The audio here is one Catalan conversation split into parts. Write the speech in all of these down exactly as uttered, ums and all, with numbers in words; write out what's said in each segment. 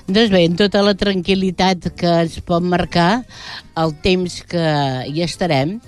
Doncs bé, amb tota la tranquil·litat que ens pot marcar el temps que hi estarem,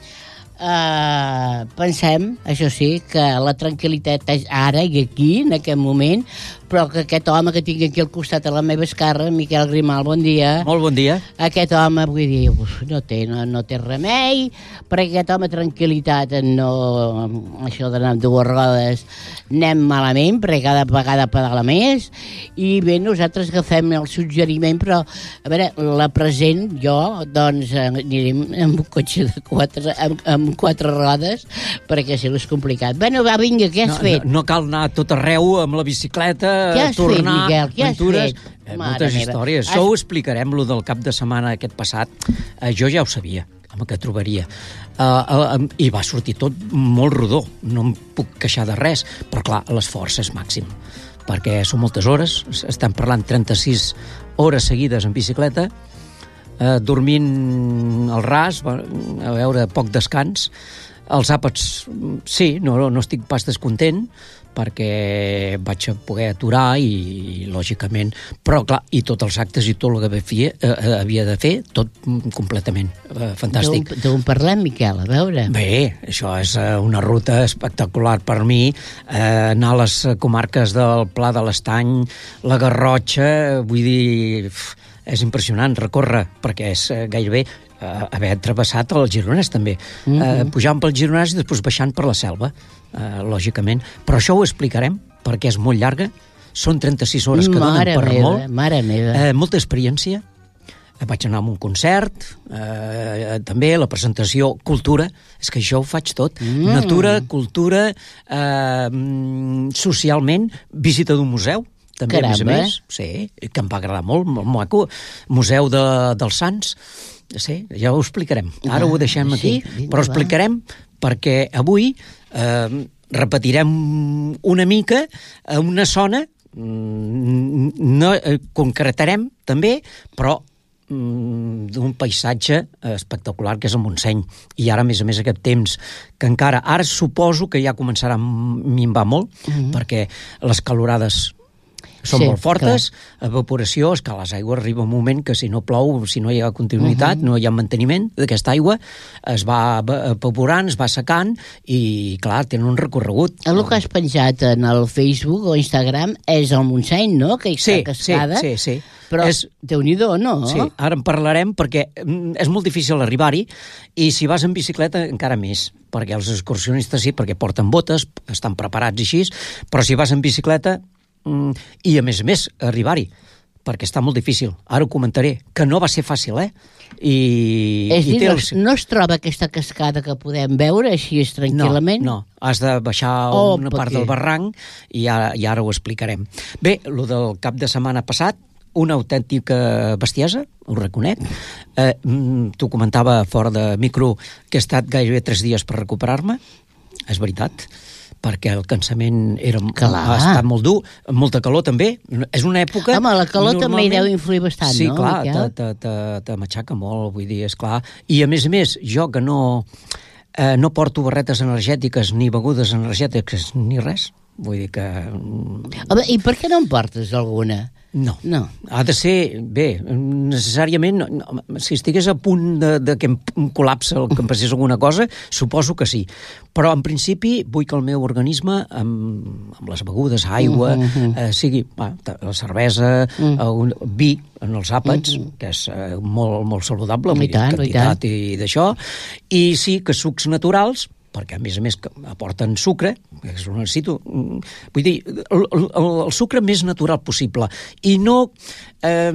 Uh, pensem, això sí, que la tranquil·litat és ara i aquí, en aquest moment, però que aquest home que tinc aquí al costat a la meva esquerra, Miquel Grimal, bon dia. Molt bon dia. Aquest home, vull dir, uf, no, té, no, no té remei, perquè aquest home tranquil·litat, no, això d'anar amb dues rodes, anem malament, perquè cada vegada pedala més, i bé, nosaltres agafem el suggeriment, però, a veure, la present, jo, doncs, anirem amb un cotxe de quatre, amb, amb quatre rodes, perquè si no és complicat. Bueno, va, vinga, què has no, fet? No, no cal anar a tot arreu amb la bicicleta, què has tornar, fet, Miquel? Què aventures... has fet? Eh, moltes meva. històries. Has... Això ho explicarem, lo del cap de setmana aquest passat. Eh, jo ja ho sabia, home, que trobaria. Uh, uh, I va sortir tot molt rodó. No em puc queixar de res, però clar, l'esforç és màxim, perquè són moltes hores, estem parlant trenta-sis hores seguides en bicicleta, Uh, dormint al ras, a veure, poc descans. Els àpats, sí, no, no estic pas descontent, perquè vaig a poder aturar i, i lògicament, però clar, i tots els actes i tot el que havia, eh, havia de fer, tot completament eh, fantàstic. D'on parlem, Miquel? A veure. Bé, això és una ruta espectacular per mi, eh, anar a les comarques del Pla de l'Estany, la Garrotxa, vull dir... és impressionant, recórrer, perquè és eh, gairebé eh, haver travessat el Gironès, també. Mm-hmm. eh, pujant pel Gironès i després baixant per la selva, eh, lògicament. Però això ho explicarem, perquè és molt llarga, són trenta-sis hores que donen mare per meva, molt. Mare meva. Eh, molta experiència. Eh, vaig anar a un concert, eh, també la presentació, cultura, és que això ho faig tot. Mm. Natura, cultura, eh, socialment, visita d'un museu, també, caramba. A més a més, sí, que em va agradar molt, molt maco. Museu de, dels Sants, sí, ja ho explicarem. Ara ah, ho deixem aquí, sí, vinga, però explicarem va. Perquè avui eh, repetirem una mica una zona, no, eh, concretarem també, però d'un paisatge espectacular que és el Montseny. I ara, a més a més, aquest temps que encara, ara suposo que ja començarà a minvar molt, mm-hmm. perquè les calorades són sí, molt fortes, clar. Evaporació, és que a les aigües arriba un moment que si no plou, si no hi ha continuïtat, uh-huh. no hi ha manteniment d'aquesta aigua, es va evaporant, es va secant i, clar, tenen un recorregut. El que has penjat en el Facebook o Instagram és el Montseny, no? Que hi sí, està cascada. Sí, sí, sí. Però, és... Déu-n'hi-do, no? Sí, ara en parlarem perquè és molt difícil arribar-hi i si vas en bicicleta encara més, perquè els excursionistes sí, perquè porten botes, estan preparats i així, però si vas en bicicleta Mm, i a més a més arribar-hi perquè està molt difícil, ara ho comentaré que no va ser fàcil, eh? I, és i dir, no, els... no es troba aquesta cascada que podem veure així tranquil·lament? No, no, has de baixar oh, una part del barranc i ara, i ara ho explicarem. Bé, el del cap de setmana passat, una autèntica bestiesa, ho reconec. Eh, T'ho comentava fora de micro que he estat gairebé tres dies per recuperar-me, és veritat, perquè el cansament era, ha estat molt dur, molta calor també, és una època... Home, la calor també hi deu influir bastant, sí, no? Sí, clar, te, te, te, te matxaca molt, vull dir, és clar. I a més a més, jo que no, eh, no porto barretes energètiques ni begudes energètiques ni res, vull dir que... Home, i per què no en portes alguna? No. no, ha de ser, bé, necessàriament, no, si estigués a punt de, de que em col·lapse o que em passés alguna cosa, suposo que sí. Però en principi vull que el meu organisme, amb, amb les begudes, aigua, uh -huh. eh, sigui va, la cervesa, uh -huh. eh, un, vi en els àpats, uh -huh. que és eh, molt, molt saludable, I tant, quantitat i, i d'això, i sí que sucs naturals, perquè a més a més aporten sucre, que ho necessito, vull dir, el, el, el sucre més natural possible, i no eh,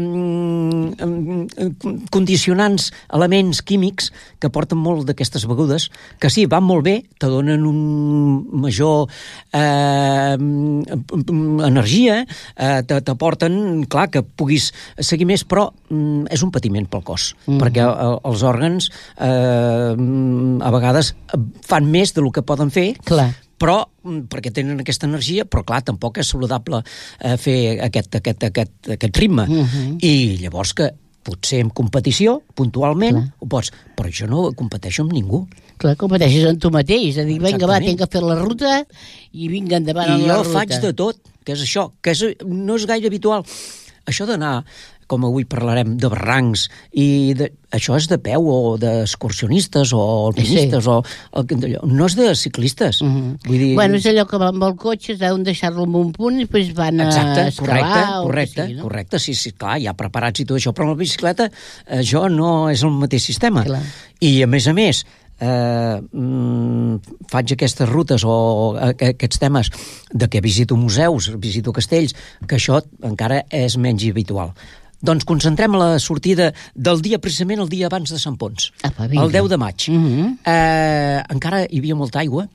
condicionants, elements químics que porten molt d'aquestes begudes, que sí, van molt bé, te donen un major eh, energia, eh, t'aporten, clar, que puguis seguir més, però mm, és un patiment pel cos, mm-hmm. perquè els òrgans eh, a vegades fan més del que poden fer, clar. Però, perquè tenen aquesta energia, però clar, tampoc és saludable eh, fer aquest, aquest, aquest, aquest ritme. Uh-huh. I llavors que potser en competició, puntualment, clar. Ho pots, però jo no competeixo amb ningú. Clar, competeixes amb tu mateix, és a dir, vinga, va, tinc que fer la ruta i vinga endavant I amb la ruta. I ruta. jo faig de tot, que és això, que és, no és gaire habitual. Això d'anar com avui parlarem de barrancs, i de, això és de peu o d'excursionistes o alpinistes, sí. o, o no és de ciclistes. Uh-huh. Vull dir... Bueno, és allò que van amb el cotxe, deuen deixar-lo en un punt i després van Exacte, a escalar. Correcte, correcte, sí, no? correcte, sí, sí, clar, ja preparats i tot això, però amb la bicicleta això no és el mateix sistema. Clar. I a més a més, eh, mm, faig aquestes rutes o eh, aquests temes de que visito museus, visito castells, que això encara és menys habitual. Doncs concentrem la sortida del dia, precisament el dia abans de Sant Pons, Apa, el deu de maig. Uh-huh. Eh, encara hi havia molta aigua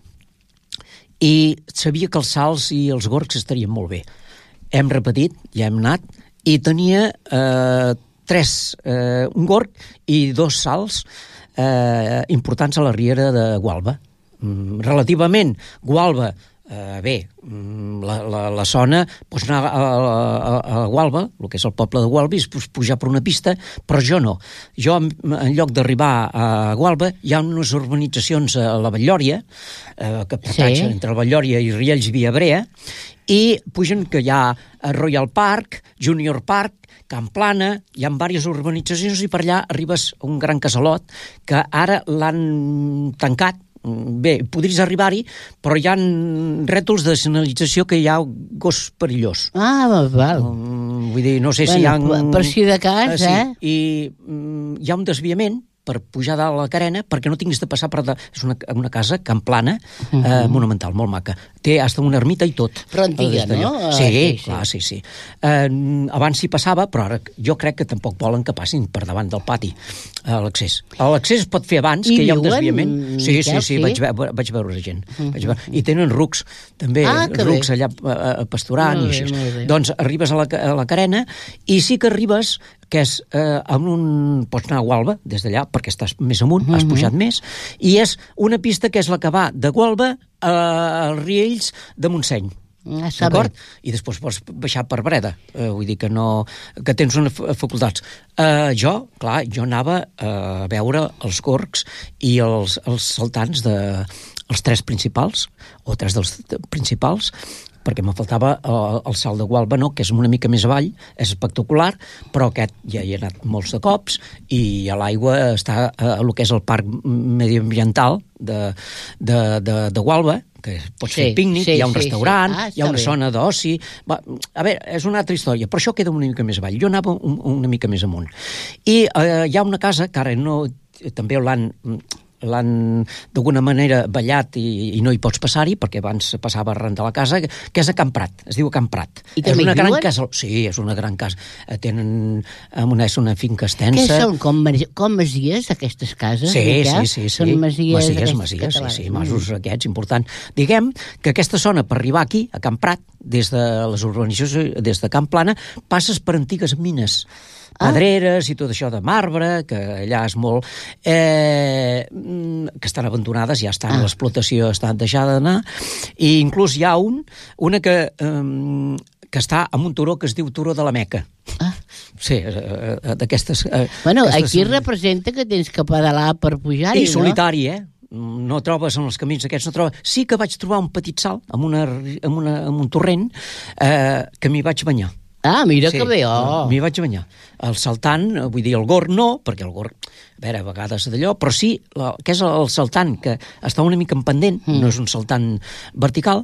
i sabia que els salts i els gorgs estarien molt bé. Hem repetit, ja hem anat, i tenia eh, tres, eh, un gorg i dos salts eh, importants a la riera de Gualba. Mm, relativament, Gualba, eh, bé, la, la, la zona, doncs anar a, a, a Gualba, el que és el poble de Gualba, i pues, pujar per una pista, però jo no. Jo, en lloc d'arribar a Gualba, hi ha unes urbanitzacions a la Batllòria, eh, que pertanyen sí. entre la Batllòria i Riells i Viabrea, i pugen que hi ha Royal Park, Junior Park, Camp Plana, hi ha diverses urbanitzacions i per allà arribes a un gran casalot que ara l'han tancat. Bé, podries arribar-hi, però hi ha rètols de senyalització que hi ha gos perillós. Ah, val. Um, vull dir, no sé bueno, si hi ha... Per si de cas, uh, sí. eh? I um, hi ha un desviament per pujar dalt a la carena, perquè no tinguis de passar per... De... És una, una casa camplana, uh-huh. eh, monumental, molt maca. Té hasta una ermita i tot. Però antiga, no? Sí, sí, sí, clar, sí, sí. Eh, abans s'hi passava, però ara jo crec que tampoc volen que passin per davant del pati a l'accés. A l'accés es pot fer abans, I que hi ha un desviament. Sí, sí, sí, sí, vaig, ve vaig veure gent. Uh-huh. Vaig veure. I tenen rucs, també, ah, rucs bé. allà uh, pasturant molt i així. Bé, doncs arribes a la, a la carena i sí que arribes que és eh, amb un... Pots anar a Gualba, des d'allà, perquè estàs més amunt, uh-huh. has pujat més, i és una pista que és la que va de Gualba als Riells de Montseny. Ah, d'acord? I després pots baixar per Breda. Uh, vull dir que no... que tens unes facultats. Uh, jo, clar, jo anava a veure els gorgs i els, els saltants de... els tres principals, o tres dels principals, perquè me faltava el, el salt de Gualba, no? Que és una mica més avall, és espectacular, però aquest ja hi he anat molts de cops, i a l'aigua està a, a el que és el parc mediambiental de, de, de, de Gualba, que pots sí, fer pícnic, sí, hi ha un sí, restaurant, sí. Ah, hi ha una bé. zona d'oci... A veure, és una altra història, però això queda una mica més avall. Jo anava un, una mica més amunt. I eh, hi ha una casa que ara no... també l'han... l'han d'alguna manera ballat i, i no hi pots passar-hi, perquè abans passava arran de la casa, que és a Camprat, es diu Camprat. I també és una gran diuen? casa, sí, és una gran casa. Tenen una, és una finca extensa. Què són, com, com masies, aquestes cases? Sí, sí, sí, sí. Són masies, masies, masies sí, sí, masos aquests, importants. Diguem que aquesta zona, per arribar aquí, a Camprat, des de les urbanitzacions, des de Camp Plana, passes per antigues mines, pedreres ah. i tot això de marbre, que allà és molt... Eh, que estan abandonades, ja estan, ah. l'explotació està deixada d'anar, i inclús hi ha un, una que, eh, que està en un turó que es diu Turó de la Meca. Ah. Sí, eh, d'aquestes... Eh, bueno, aquestes... aquí representa que tens que pedalar per pujar-hi, I no? solitari, eh? No trobes en els camins aquests, no trobes... Sí que vaig trobar un petit salt amb, una, amb, una, amb un torrent eh, que m'hi vaig banyar. Ah, mira sí, que bé, oh. M'hi vaig banyar. El saltant, vull dir, el gorg no, perquè el gorg, a veure, a vegades d'allò, però sí, la, que és el saltant, que està una mica en pendent, mm. no és un saltant vertical,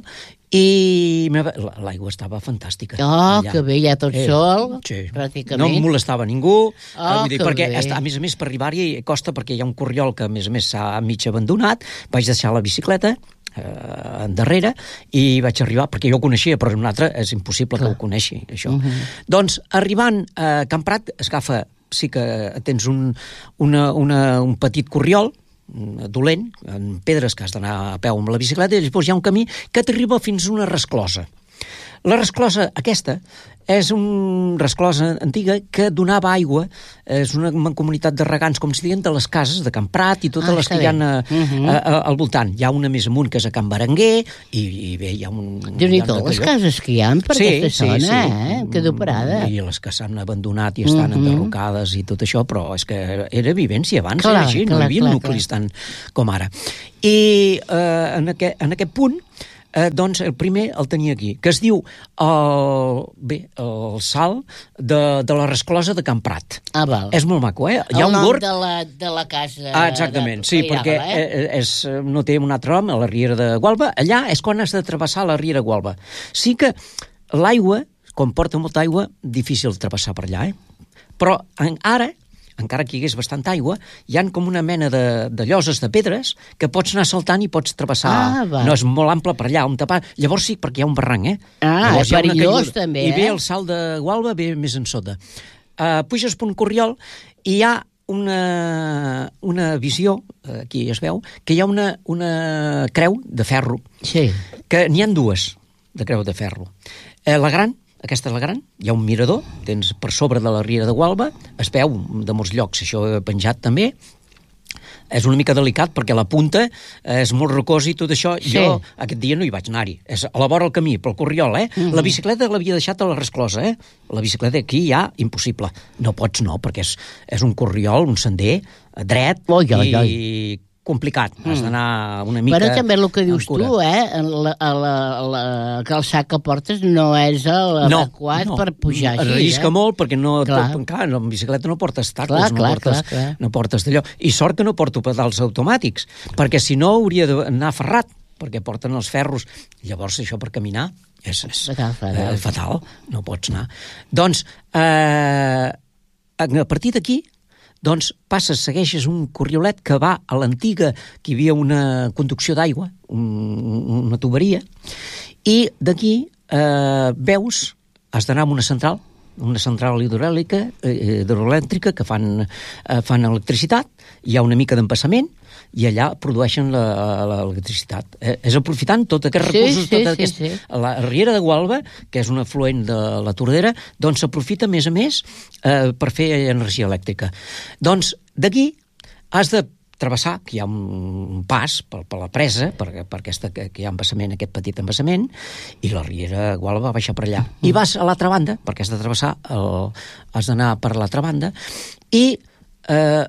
i l'aigua estava fantàstica. Oh, allà. Que bé, ja tot eh, sol, sí. pràcticament. No em molestava ningú, oh, vull dir, perquè està, a més a més per arribar-hi costa, perquè hi ha un corriol que a més a més s'ha mig abandonat, vaig deixar la bicicleta eh, endarrere i vaig arribar, perquè jo ho coneixia, però un altre és impossible Clar. que ho coneixi, això. Uh -huh. Doncs, arribant a Camprat, es agafa, sí que tens un, una, una, un petit corriol, dolent, en pedres que has d'anar a peu amb la bicicleta, i llavors hi ha un camí que t'arriba fins a una resclosa. La resclosa aquesta és una resclosa antiga que donava aigua, és una comunitat de regants, com si diuen, de les cases de Can Prat i totes ah, les que hi ha a, uh-huh. a, a, al voltant. Hi ha una més amunt que és a Can Berenguer i, i bé, hi ha un... Déu-n'hi-do, les cases que hi ha per sí, aquesta sí, zona, sí. eh? Que d'operada. I les que s'han abandonat i estan uh-huh. enderrocades i tot això, però és que era vivència abans, clar, era així, clar, no hi havia clar, nuclis clar. tant com ara. I eh, en, aquest, en aquest punt eh, doncs el primer el tenia aquí, que es diu el, bé, el salt de, de la resclosa de Can Prat. Ah, val. És molt maco, eh? Hi ha el un nom gorg... de la, de la casa... Ah, exactament, de... sí, Pairal, perquè eh? és, no té un altre nom, a la Riera de Gualba. Allà és quan has de travessar la Riera de Gualba. Sí que l'aigua, quan porta molta aigua, difícil travessar per allà, eh? Però en, ara... encara que hi hagués bastanta aigua, hi han com una mena de, de lloses de pedres que pots anar saltant i pots travessar. Ah, no és molt ample per allà on tapar. Llavors sí, perquè hi ha un barranc, eh? Ah, Llavors, és perillós també, eh? I ve eh? el salt de Gualba, ve més en sota. Uh, puges per un corriol i hi ha una, una visió, aquí es veu, que hi ha una, una creu de ferro. Sí. Que n'hi ha dues de creu de ferro. Uh, la gran, aquesta és la gran, hi ha un mirador, tens per sobre de la Riera de Gualba, es veu de molts llocs, això penjat també, és una mica delicat perquè la punta és molt rocós i tot això, sí. Jo aquest dia no hi vaig anar-hi, és a la vora del camí, pel Corriol, eh? Mm-hmm. La bicicleta l'havia deixat a la resclosa, eh? La bicicleta aquí ja, impossible. No pots no, perquè és, és un corriol, un sender, dret, oi, oi, oi. i complicat, has d'anar una mica... Però també el que dius tu, eh? La, la, la calçat que portes no és l'adequat no, no. per pujar així. Arrisca eh? molt, perquè no, clar. tot, clar, en bicicleta no portes tacos, clar, no, clar, portes, clar, clar. no portes d'allò. I sort que no porto pedals automàtics, perquè si no hauria d'anar ferrat, perquè porten els ferros. Llavors això per caminar és, és fatal, fatal. Eh, fatal, no pots anar. Doncs, eh, a partir d'aquí, doncs passes, segueixes un corriolet que va a l'antiga, que hi havia una conducció d'aigua, un, una tuberia, i d'aquí eh, veus, has d'anar a una central, una central hidroelèctrica, eh, hidroelèctrica que fan, eh, fan electricitat, hi ha una mica d'empassament, i allà produeixen l'electricitat. Eh, és aprofitant tot aquests sí, recursos, sí, tot sí, aquest... sí. La Riera de Gualba, que és un afluent de la Tordera, doncs s'aprofita, a més a més, eh, per fer energia elèctrica. Doncs d'aquí has de travessar, que hi ha un pas per, per la presa, per, per aquesta, que hi ha embassament, aquest petit embassament, i la Riera de Gualba va baixar per allà. I vas a l'altra banda, perquè has de travessar, el, has d'anar per l'altra banda, i eh,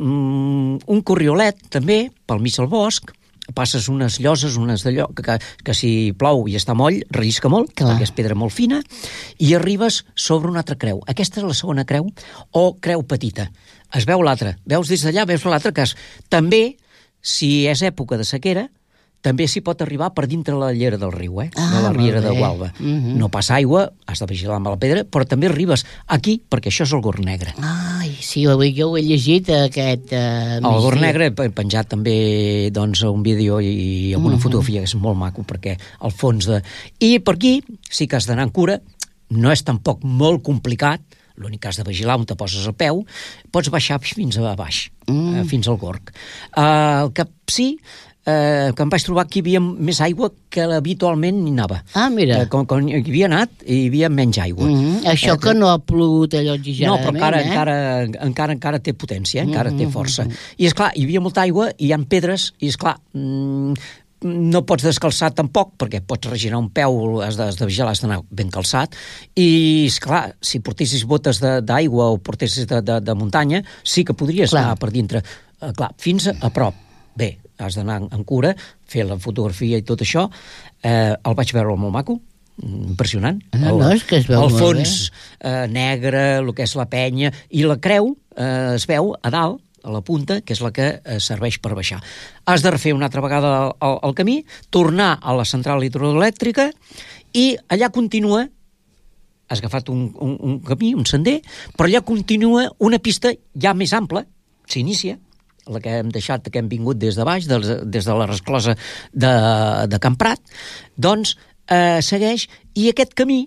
un corriolet també pel mig del bosc, passes unes lloses, unes d'allò que, que, que si plou i està moll, rellisca molt, clar, perquè és pedra molt fina, i arribes sobre una altra creu. Aquesta és la segona creu, o creu petita. Es veu l'altra. Veus des d'allà, veus l'altra, que és, també, si és època de sequera, també s'hi pot arribar per dintre la llera del riu, eh? Ah, de la Riera de bé. Gualba. Mm-hmm. No passa aigua, has de vigilar amb la pedra, però també arribes aquí, perquè això és el Gorg Negre. Ai, sí, avui jo ho he llegit, aquest... Uh, el Gorg Negre he penjat també doncs, un vídeo i amb una mm-hmm. fotografia que és molt maco, perquè al fons de... I per aquí sí que has d'anar amb cura, no és tampoc molt complicat, l'únic que has de vigilar on te poses el peu, pots baixar fins a baix, mm. eh, fins al Gorg. Uh, el que sí... Eh, que em vaig trobar que hi havia més aigua que habitualment hi anava. Ah, mira. Eh, quan, quan hi havia anat, hi havia menys aigua. Mm-hmm. Això eh, que no ha plogut allò exageradament, no, però encara, eh? encara, encara, encara té potència, eh? encara mm-hmm. té força. I, esclar, hi havia molta aigua, i hi ha pedres, i, esclar, mm, no pots descalçar tampoc, perquè pots regirar un peu, has de, has de vigilar, has d'anar ben calçat, i, esclar, si portessis botes d'aigua o portessis de, de, de muntanya, sí que podries clar. anar per dintre. Eh, clar, fins a, a prop. Bé, has d'anar en cura, fer la fotografia i tot això. Eh, el vaig veure molt maco, impressionant. No, el, no, és que es veu el molt fons eh, negre, el que és la penya, i la creu eh, es veu a dalt, a la punta, que és la que eh, serveix per baixar. Has de refer una altra vegada el, el camí, tornar a la central hidroelèctrica, i allà continua, has agafat un, un, un camí, un sender, però allà continua una pista ja més ampla, s'inicia, la que hem deixat, que hem vingut des de baix, des, des de la resclosa de, de Can Prat, doncs eh, segueix, i aquest camí,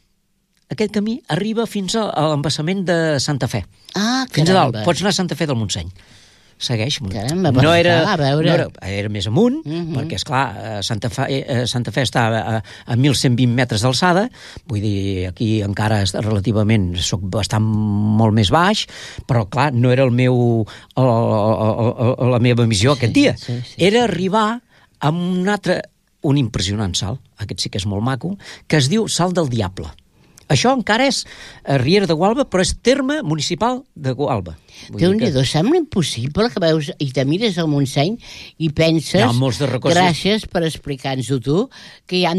aquest camí arriba fins a, a l'embassament de Santa Fe. Ah, fins a dalt, pots anar a Santa Fe del Montseny. Segueix. Caramba, no era, a veure. no era, era més amunt, uh-huh. perquè, esclar, Santa Fe, eh, Santa Fe està a, a mil cent vint metres d'alçada, vull dir, aquí encara relativament soc bastant molt més baix, però, clar, no era el meu, el, el, el, la meva missió sí, aquest dia. Sí, sí, era arribar a un altre, un impressionant salt, aquest sí que és molt maco, que es diu Salt del Diable. Això encara és a Riera de Gualba, però és terme municipal de Gualba. Déu-n'hi-do, que... sembla impossible que veus i te mires al Montseny i penses, hi ha molts de records. Gràcies per explicar-nos-ho tu, que hi ha